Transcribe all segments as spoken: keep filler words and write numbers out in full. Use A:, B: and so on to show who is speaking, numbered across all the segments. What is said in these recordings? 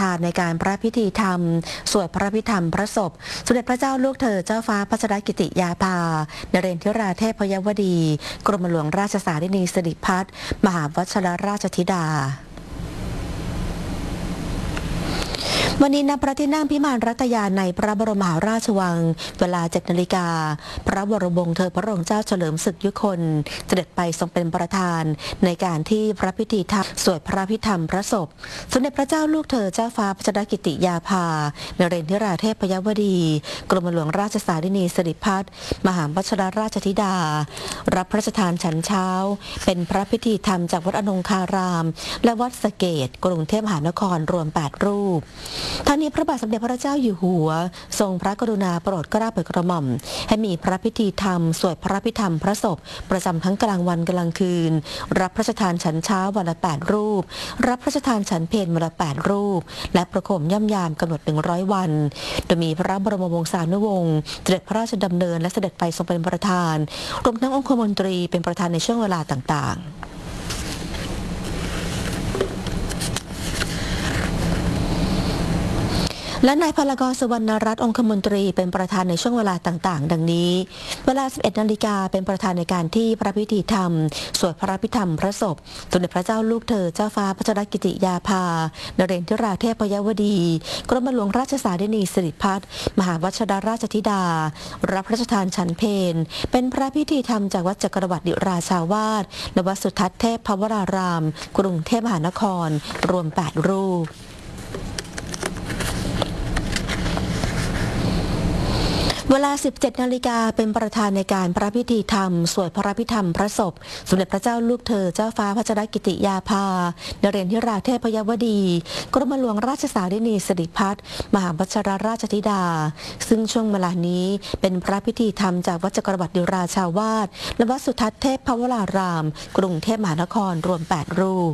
A: ธานในการพระพิธีธรรมสวดพระพิธรรมพระศพสมเด็จพระเจ้าลูกเธอเจ้าฟ้าพัชรกิติยาภานเรนทิราเทพยวดีกรมหลวงราชสารินีสิริพัฒน์มหาวชิรราชธิดาวันนี้ณพระที่นั่งพิมานรัตยาในพระบรมมหาราชวังเวลาเจ็ดนาฬิกาพระบรมวงศ์เธอพระองค์เจ้าเฉลิมศึกยุคนเสด็จไปทรงเป็นประธานในการที่พระพิธีธรรมสวดพระพิธรรมพระศพสมเด็จพระเจ้าลูกเธอเจ้าฟ้าพัชรกิติยาภานเรนทิราเทพยวดีกรมหลวงราชสารินีสิริพัฒน์มหาวชิรราชธิดารับพระราชทานฉันเช้าเป็นพระพิธีธรรมจากวัดอนงคารามและวัดสะเกษกรุงเทพมหานครรวมแปดรูปทั้งนี้พระบาทสมเด็จพระเจ้าอยู่หัวทรงพระกรุณาโปรดเกล้าโปรดกระหม่อมให้มีพระพิธีธรรมสวดพระพิธรรมพระศพประจำทั้งกลางวันกลางคืนรับพระราชทานฉันเช้าวันละแปดรูปรับพระราชทานฉันเพลวันละแปดรูปและประโคมย่ำยามกำหนดหนึ่งร้อยวันโดยมีพระบรมวงศานุวงศ์เสด็จพระราชดำเนินและเสด็จไปทรงเป็นประธานรวมทั้งองคมนตรีเป็นประธานในช่วงเวลาต่างๆและนายพลกรสุวรรณรัตน์องคมนตรีเป็นประธานในช่วงเวลาต่างๆดังนี้เวลา สิบเอ็ดนาฬิกาเป็นประธานในการที่พระพิธีธรรมสวดพระพิธรรมพระศพสมเด็จพระเจ้าลูกเธอเจ้าฟ้าพัชรกิติยาภานเรนทิราเทพยวดีกรมหลวงราชสารินีสิริพัฒน์มหาวชิรราชธิดารับพระราชทานฉันเพลเป็นพระพิธีธรรมจากวัดจักรวรรดิราชาวาสและวัดสุทัศน์เทพภวรารามกรุงเทพมหานครรวมแปดรูปเวลา สิบเจ็ดนาฬิกาเป็นประธานในการพระพิธีธรรมสวดพระพิธรรมพระศพสมเด็จพระเจ้าลูกเธอเจ้าฟ้าพัชรกิติยาภานเรนทิราเทพยวดีกรมหลวงราชสารินีสิริพัฒน์มหาวชิรราชธิดาซึ่งช่วงเวลานี้เป็นพระพิธีธรรมจากวัดจักรวรรดิราชาวาสและวัดสุทัศน์เทพภวรารามกรุงเทพมหานครรวมแปดรูป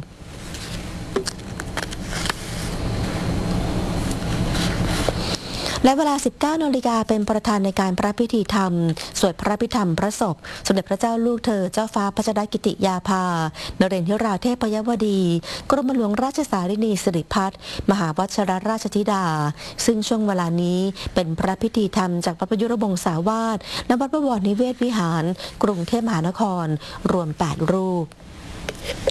A: และเวลา สิบเก้านาฬิกาเป็นประธานในการพระพิธีธรรมสวดพระพิธรรมพระศพสมเด็จพระเจ้าลูกเธอเจ้าฟ้าพัชรกิติยาภานเรนทิราเทพยวดีกรมหลวงราชสารินีสิริพัฒน์มหาวชิรราชธิดาซึ่งช่วงเวลานี้เป็นพระพิธีธรรมจากวัดประยุรบงศาวาสและวัดบวรนิเวศวิหารกรุงเทพมหานครรวมแปดรูป